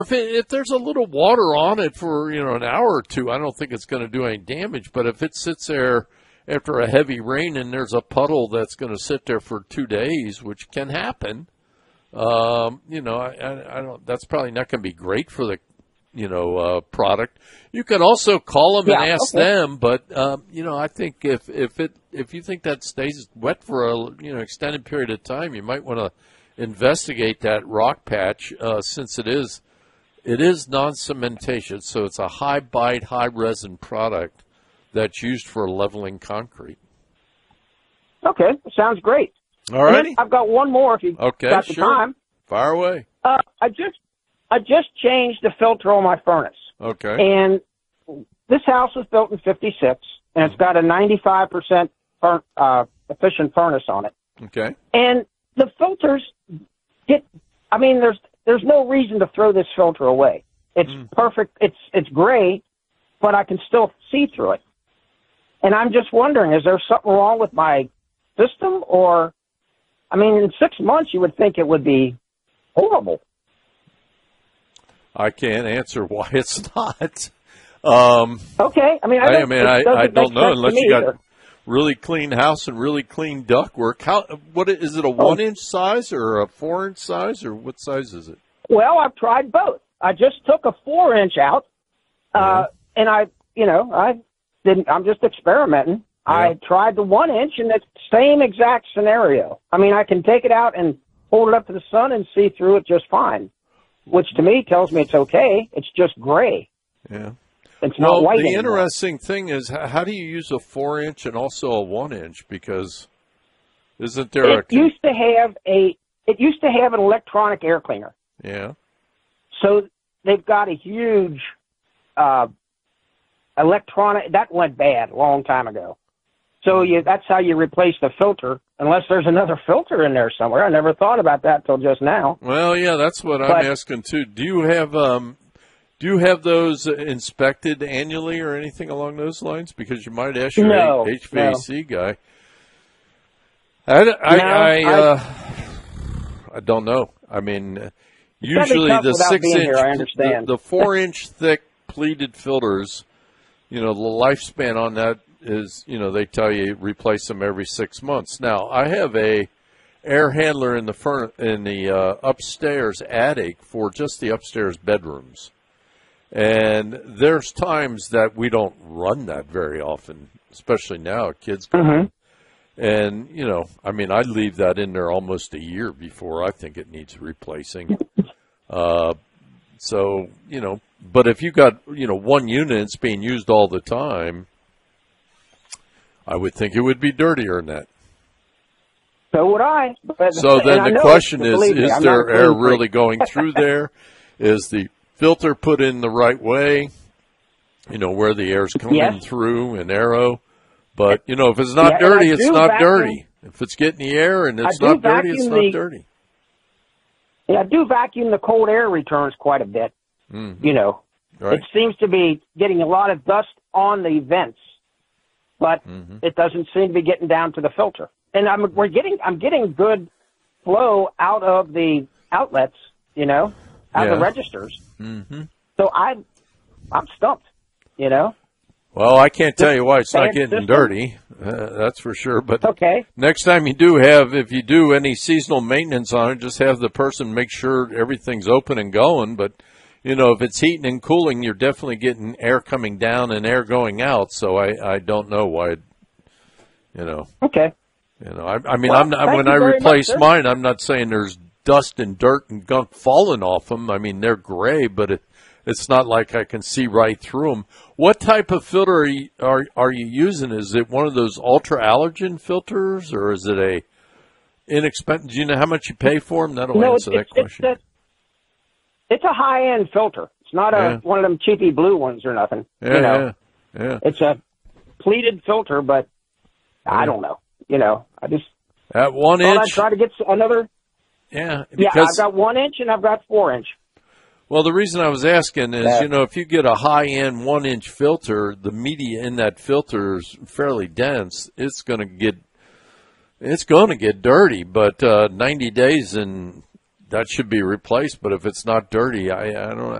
if there's a little water on it for, an hour or two, I don't think it's going to do any damage. But if it sits there after a heavy rain and there's a puddle that's going to sit there for 2 days, which can happen, I don't. That's probably not going to be great for the, product. You can also call them and ask them. But I think if you think that stays wet for a extended period of time, you might want to investigate that rock patch since it is non-cementatious, so it's a high bite, high resin product that's used for leveling concrete. Okay, sounds great. All righty. I've got one more if you got the time. Fire away. I just changed the filter on my furnace. Okay. And this house was built in '56, and it's got a 95% efficient furnace on it. Okay. And the filters there's no reason to throw this filter away. It's perfect. It's gray, but I can still see through it. And I'm just wondering, is there something wrong with my system? Or, in 6 months, you would think it would be horrible. I can't answer why it's not. Okay. I don't know unless you got really clean house and really clean ductwork. What is it? A 1-inch size or a 4-inch size, or what size is it? Well, I've tried both. I just took a 4-inch out, and I'm just experimenting. Yeah. I tried the 1-inch, and it's the same exact scenario. I can take it out and hold it up to the sun and see through it just fine, which to me tells me it's okay. It's just gray. Yeah. It's not white the anymore. Interesting thing is, how do you use a 4-inch and also a 1-inch? Because isn't there it used to have an electronic air cleaner. Yeah. So they've got a huge electronic that went bad a long time ago. So that's how you replace the filter, unless there's another filter in there somewhere. I never thought about that till just now. Well, yeah, that's what I'm asking too. Do you have those inspected annually or anything along those lines? Because you might ask your HVAC guy. I don't know. Usually the 6-inch, the 4-inch thick pleated filters, the lifespan on that is, they tell you replace them every 6 months. Now, I have a air handler in the upstairs attic for just the upstairs bedrooms. And there's times that we don't run that very often, especially now, kids come in. And, I leave that in there almost a year before I think it needs replacing. But if you got, one unit that's being used all the time, I would think it would be dirtier than that. So would I. So then the question is there air really going through there? Is the filter put in the right way, where the air's coming through an arrow? But, if it's not dirty, it's not dirty. If it's getting the air and it's not dirty, it's not dirty. Yeah, I do vacuum the cold air returns quite a bit. Right. It seems to be getting a lot of dust on the vents, but it doesn't seem to be getting down to the filter. And I'm getting good flow out of the outlets, out of the registers. So I'm stumped, Well, I can't tell you why it's not getting dirty. That's for sure. But next time if you do any seasonal maintenance on it, just have the person make sure everything's open and going. But, if it's heating and cooling, you're definitely getting air coming down and air going out. So I don't know why, Okay. When I replace mine, I'm not saying there's dust and dirt and gunk falling off them. They're gray, but it's not like I can see right through them. What type of filter are you using? Is it one of those ultra allergen filters, or is it a inexpensive? Do you know how much you pay for them? That'll answer that question. It's a high-end filter. It's not one of them cheapy blue ones or nothing. Yeah. It's a pleated filter, but I don't know. I just at 1 inch. I try to get another. Yeah, I've got 1 inch and I've got 4 inch. Well, the reason I was asking is, if you get a high-end 1-inch filter, the media in that filter is fairly dense. It's going to get dirty, but 90 days and that should be replaced. But if it's not dirty, I don't